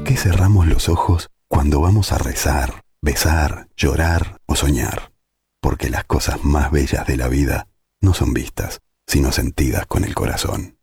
¿Por qué cerramos los ojos cuando vamos a rezar, besar, llorar o soñar? Porque las cosas más bellas de la vida no son vistas, sino sentidas con el corazón.